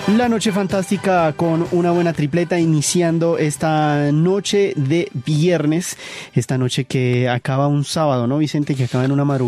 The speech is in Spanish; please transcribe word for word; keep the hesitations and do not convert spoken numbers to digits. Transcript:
La noche fantástica con una buena tripleta iniciando esta noche de viernes, esta noche que acaba un sábado, ¿no, Vicente? Que acaba en una madrugada.